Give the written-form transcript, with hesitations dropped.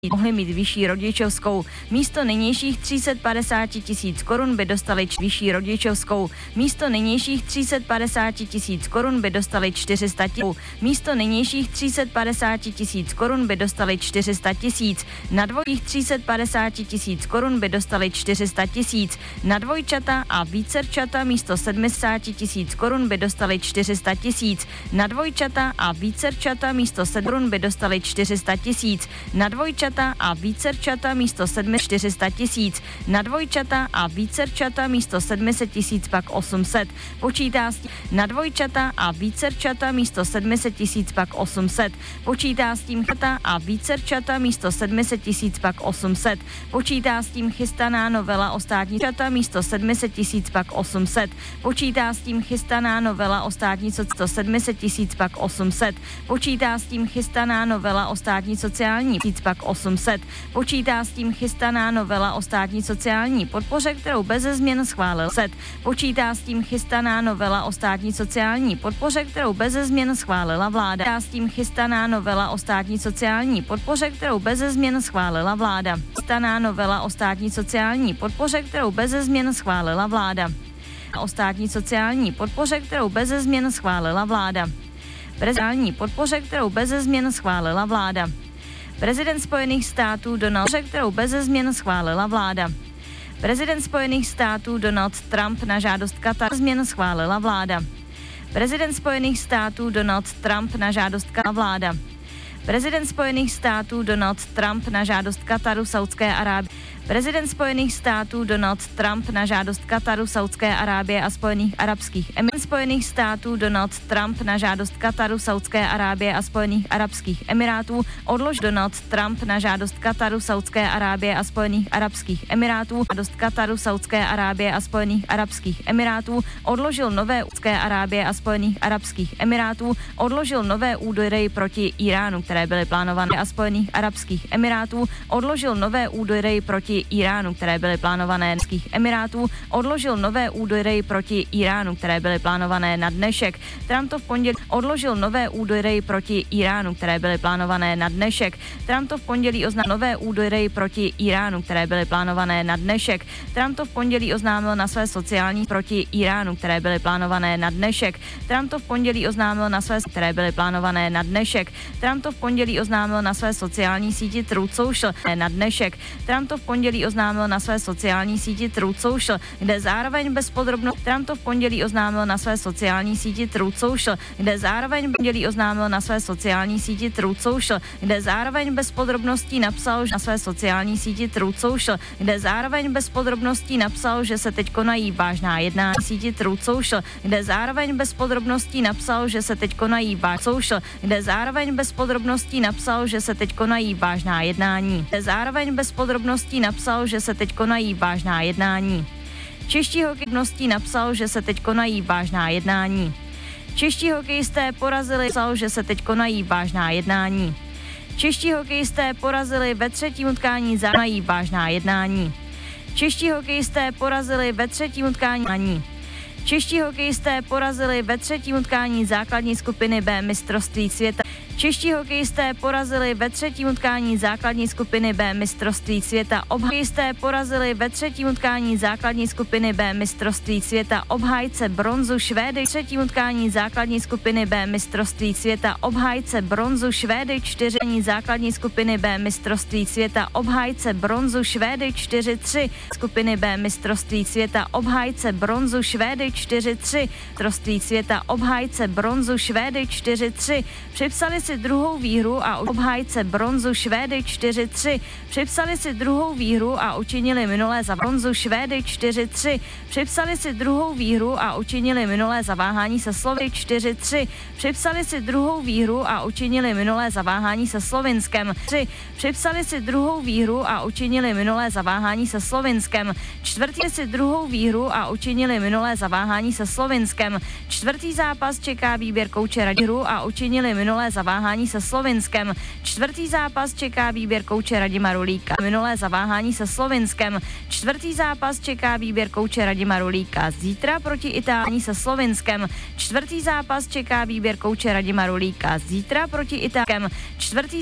mohli mít vyšší rodičovskou. Místo nynějších 350 000 korun by dostali vyšší rodičovskou. Místo nynějších 350 000 korun by dostali 400 000. Místo nynějších 350 000 korun by dostali 400 000. Na dvojích 350 000 korun by dostali 400 000. Na dvojčata a vícerčata místo 70 000 korun by dostali 400 000. Na dvojčata a vícerčata místo 7 korun by dostali 400 000. Na dvojčata a vícerčata místo 400 000. Na dvojčata a vícerčata místo 700 000 pak 800. Počítá s tím. Na dvojčata a vícerčata místo 700 000 pak 800. Počítá s tím a vícerčata místo 700 000 pak 800. Počítá s tím chystaná novela o státní čata místo 700 000 pak 800. Počítá s tím chystaná novela o státní 700 000 pak 800. Počítá s tím chystaná novela o státní sociální pak 800. Počítá s tím chystaná novela o státní sociální podpoře, kterou beze změn schválil set. Počítá s tím chystaná novela o státní sociální podpoře, kterou beze změn schválila vláda. Počítá s tím chystaná novela o státní sociální podpoře, kterou beze změn schválila vláda. Chystaná novela o státní sociální podpoře, kterou beze změn schválila vláda. O státní sociální podpoře, kterou beze změn schválila vláda. Prezidentální podpoře, kterou beze změn schválila vláda. Prezident Spojených států Donald Trump, kterou beze změn schválila vláda. Prezident Spojených států Donald Trump na žádost Kataru změn schválila vláda. Prezident Spojených států Donald Trump na žádost vláda. Prezident Spojených států Donald Trump na žádost Kataru, Saudské Arábie. Prezident Spojených států Donald Trump na žádost Kataru, Saudské Arábie a Spojených arabských emirátů. Spojených států Donald Trump na žádost Kataru, Saudské Arábie a Spojených arabských emirátů odložil Donald Trump na žádost Kataru, Saudské Arábie a Spojených arabských emirátů. Žádost Kataru, Saudské Arábie a Spojených arabských emirátů odložil nové Saudské Arábie a Spojených arabských emirátů odložil nové údery proti Iránu, které byly plánované a Spojených arabských emirátů odložil nové údery proti Iránu, které byly plánované emirátů odložil nové údery proti Iránu, které byly plánované na dnešek. Trump to v pondělí odložil nové údery proti Iránu, které byly plánované na dnešek. Trump to v pondělí oznámil nové údery proti Iránu, které byly plánované na dnešek. Trump to v pondělí oznámil na své sociální proti Iránu, které byly plánované na dnešek. Trump to v pondělí oznámil na své, které byly plánované na dnešek. Trump to v pondělí oznámil na své sociální síti Truth Social na dnešek. Trump to v pondělí oznámil na své sociální síti Truth Social, kde zároveň bez podrobností Trump to v pondělí oznámil na své sociální síti Truth Social, kde zároveň pondělí oznámil na své sociální síti Truth Social, kde zároveň bez podrobností napsal na své sociální síti Truth Social, kde zároveň bez podrobností napsal, že se teď konají vážná jednání síti Truth Social, kde zároveň bez podrobností napsal, že se teď konají social, kde zároveň bez podrobností napsal, že se teď konají vážná jednání. Kde zároveň bez podrobností napsal, že se teď konají vážná jednání. Čeští hokejistí napsal, že se teď konají vážná jednání. Čeští hokejisté porazili, že se teď konají vážná jednání. Čeští hokejisté porazili ve třetím utkání konají vážná jednání. Čeští hokejisté porazili ve třetím utkání. Čeští hokejisté porazili ve třetím utkání základní skupiny B mistrovství světa. Čeští hokejisté porazili ve třetím utkání základní skupiny B mistrovství světa. Hokejisté porazili ve třetím utkání základní skupiny B mistrovství světa. Obhájce bronzu Švédy. Třetím utkání základní skupiny B mistrovství světa. Obhájce bronzu Švédy 4. základní skupiny B mistrovství světa. Obhájce bronzu Švédy 4-3 skupiny B mistrovství světa. Obhájce bronzu Švédy 4-3 mistrovství světa. Obhájce bronzu Švédy 4-3 připsali si druhou výhru a obhájce bronzu Švédy 4-3 připsali si druhou výhru a učinili minulé za bronzu Švédy 4-3 připsali si druhou výhru a učinili minulé zaváhání se Slovy 4-3 připsali si druhou výhru a učinili minulé zaváhání se Slovinskem 3 připsali si druhou výhru a učinili minulé zaváhání se Slovinskem čtvrtý si druhou výhru a učinili minulé zaváhání se Slovinskem čtvrtý zápas čeká výběr kouče hru a učinili minulé zaváhání se Slovinskem. Čtvrtý zápas čeká výběr kouče Radima Rulíka. Minulé zaváhání se Slovinskem. Čtvrtý zápas čeká výběr kouče Radima Rulíka. Zítra proti Itálii se Slovinskem. Čtvrtý zápas čeká výběr kouče Radima Rulíka. Zítra proti Itálii. Čtvrtý